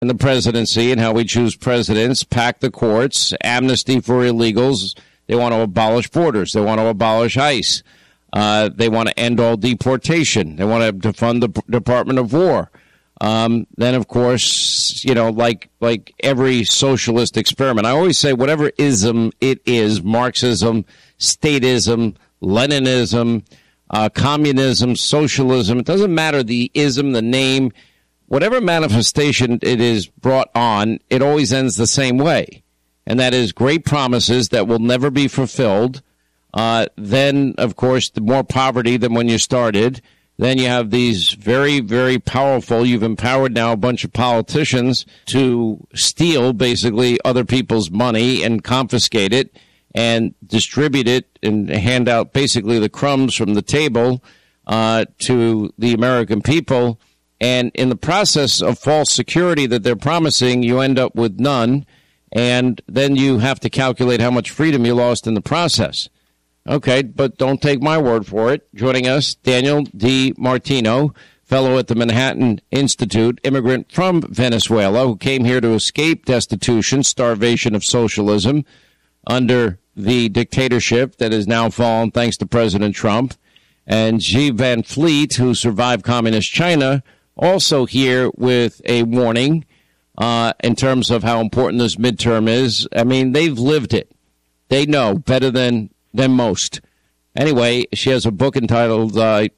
and the presidency and how we choose presidents, pack the courts, amnesty for illegals. They want to abolish borders. They want to abolish ICE. They want to end all deportation. They want to defund the Department of War. Then, of course, like every socialist experiment, I always say whatever ism it is, Marxism, statism, Leninism, communism, socialism, it doesn't matter the ism, the name, whatever manifestation it is brought on, it always ends the same way. And that is great promises that will never be fulfilled. Then, of course, the more poverty than when you started. Then you have these very, very powerful, you've empowered now a bunch of politicians to steal basically other people's money and confiscate it and distribute it and hand out basically the crumbs from the table to the American people. And in the process of false security that they're promising, you end up with none. And then you have to calculate how much freedom you lost in the process. Okay, but don't take my word for it. Joining us, Daniel DiMartino, fellow at the Manhattan Institute, immigrant from Venezuela, who came here to escape destitution, starvation of socialism under the dictatorship that has now fallen thanks to President Trump. And G. Van Fleet, who survived communist China, also here with a warning in terms of how important this midterm is. I mean, they've lived it. They know better than most. Anyway, she has a book entitled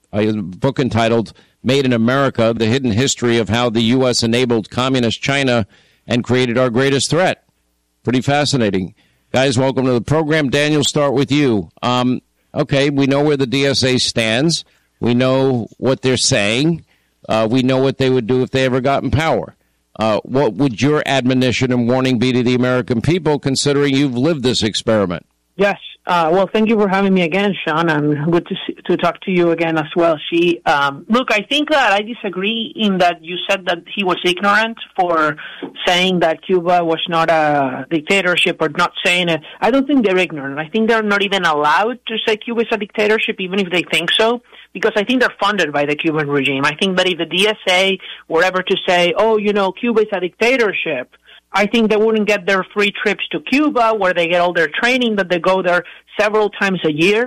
Made in America, The Hidden History of How the U.S. Enabled Communist China and Created Our Greatest Threat. Pretty fascinating. Guys, welcome to the program. Daniel, start with you. Okay, we know where the DSA stands. We know what they're saying. We know what they would do if they ever got in power. What would your admonition and warning be to the American people, considering you've lived this experiment? Yes. Well, thank you for having me again, Sean, and good to talk to you again as well. Look, I think that I disagree in that you said that he was ignorant for saying that Cuba was not a dictatorship or not saying it. I don't think they're ignorant. I think they're not even allowed to say Cuba is a dictatorship, even if they think so, because I think they're funded by the Cuban regime. I think that if the DSA were ever to say, Cuba is a dictatorship, I think they wouldn't get their free trips to Cuba where they get all their training, that they go there several times a year.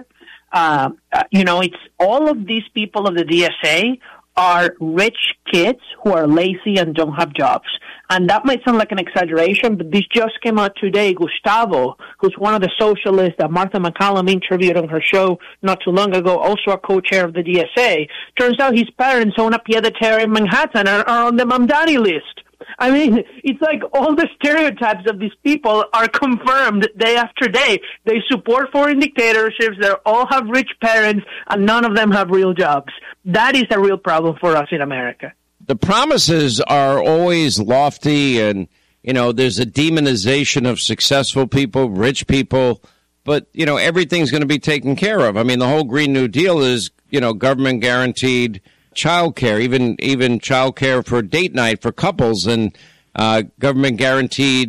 It's all of these people of the DSA are rich kids who are lazy and don't have jobs. And that might sound like an exaggeration, but this just came out today. Gustavo, who's one of the socialists that Martha McCallum interviewed on her show not too long ago, also a co-chair of the DSA, turns out his parents own a pied-à-terre in Manhattan and are on the Mamdani list. I mean, it's like all the stereotypes of these people are confirmed day after day. They support foreign dictatorships, they all have rich parents, and none of them have real jobs. That is a real problem for us in America. The promises are always lofty, and, there's a demonization of successful people, rich people, but, everything's going to be taken care of. I mean, the whole Green New Deal is, government guaranteed childcare, even childcare for date night for couples, and government guaranteed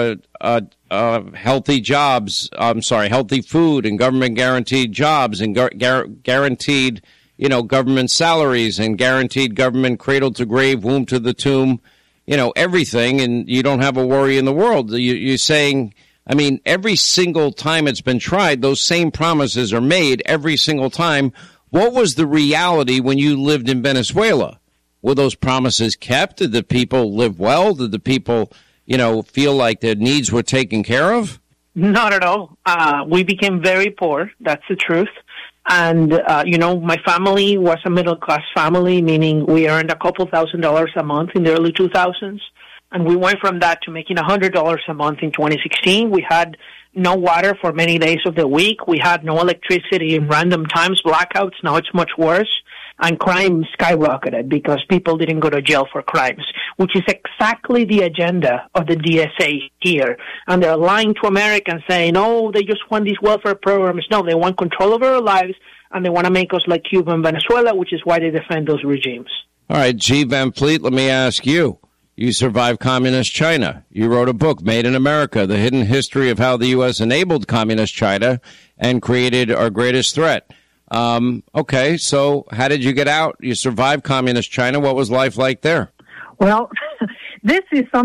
healthy jobs. Healthy food, and government guaranteed jobs, and guaranteed government salaries, and guaranteed government cradle to grave, womb to the tomb, everything, and you don't have a worry in the world. You're saying, I mean, every single time it's been tried, those same promises are made every single time. What was the reality when you lived in Venezuela? Were those promises kept? Did the people live well? Did the people, feel like their needs were taken care of? Not at all. We became very poor. That's the truth. And, my family was a middle-class family, meaning we earned a couple $1,000s a month in the early 2000s. And we went from that to making $100 a month in 2016. We had no water for many days of the week. We had no electricity in random times, blackouts. Now it's much worse. And crime skyrocketed because people didn't go to jail for crimes, which is exactly the agenda of the DSA here. And they're lying to Americans saying, they just want these welfare programs. No, they want control over our lives, and they want to make us like Cuba and Venezuela, which is why they defend those regimes. All right, G. Van Fleet, let me ask you. You survived communist China. You wrote a book, Made in America, The Hidden History of How the U.S. Enabled Communist China and Created Our Greatest Threat. Okay, so how did you get out? You survived communist China. What was life like there? Well, This is something